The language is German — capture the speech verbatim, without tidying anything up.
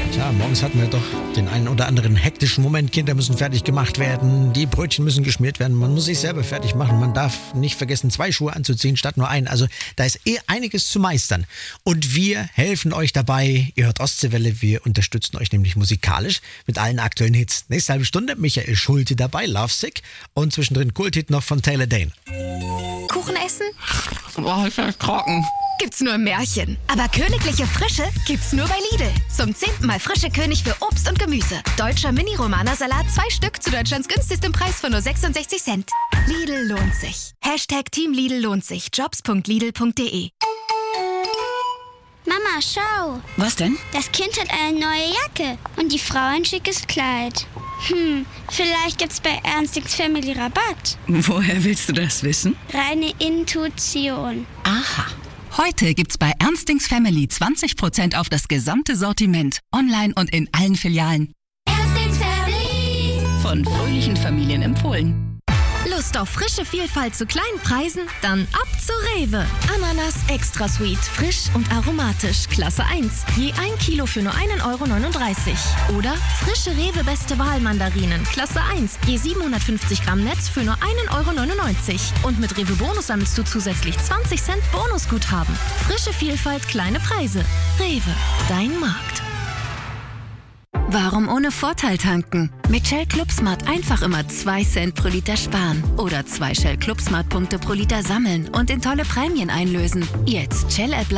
Tja, morgens hatten wir doch den einen oder anderen hektischen Moment. Kinder müssen fertig gemacht werden, die Brötchen müssen geschmiert werden, man muss sich selber fertig machen. Man darf nicht vergessen, zwei Schuhe anzuziehen statt nur einen. Also da ist eh einiges zu meistern. Und wir helfen euch dabei. Ihr hört Ostseewelle, wir unterstützen euch nämlich musikalisch mit allen aktuellen Hits. Nächste halbe Stunde Michael Schulte dabei, Lovesick. Und zwischendrin Kulthit noch von Taylor Dane. Kuchen essen? Boah, ist ja trocken. Gibt's nur im Märchen. Aber königliche Frische gibt's nur bei Lidl. Zum zehnten Mal frische König für Obst und Gemüse. Deutscher Mini-Romana-Salat, zwei Stück zu Deutschlands günstigstem Preis von nur sechsundsechzig Cent. Lidl lohnt sich. Hashtag Team Lidl lohnt sich. Jobs punkt lidl punkt de. Mama, schau. Was denn? Das Kind hat eine neue Jacke und die Frau ein schickes Kleid. Hm, vielleicht gibt's bei Ernstings Family Rabatt. Woher willst du das wissen? Reine Intuition. Aha. Heute gibt's bei Ernstings Family zwanzig Prozent auf das gesamte Sortiment. Online und in allen Filialen. Ernstings Family. Von fröhlichen Familien empfohlen. Lust auf frische Vielfalt zu kleinen Preisen? Dann ab zu Rewe. Ananas Extra Sweet, frisch und aromatisch, Klasse eins. Je ein Kilo für nur einen Euro neununddreißig. Oder frische Rewe Beste Wahl Mandarinen, Klasse eins. Je siebenhundertfünfzig Gramm Netz für nur einen Euro neunundneunzig. Und mit Rewe Bonus sammelst du zusätzlich zwanzig Cent Bonusguthaben. Frische Vielfalt, kleine Preise. Rewe, dein Markt. Warum ohne Vorteil tanken? Mit Shell Club Smart einfach immer zwei Cent pro Liter sparen. Oder zwei Shell Club Smart Punkte pro Liter sammeln und in tolle Prämien einlösen. Jetzt Shell App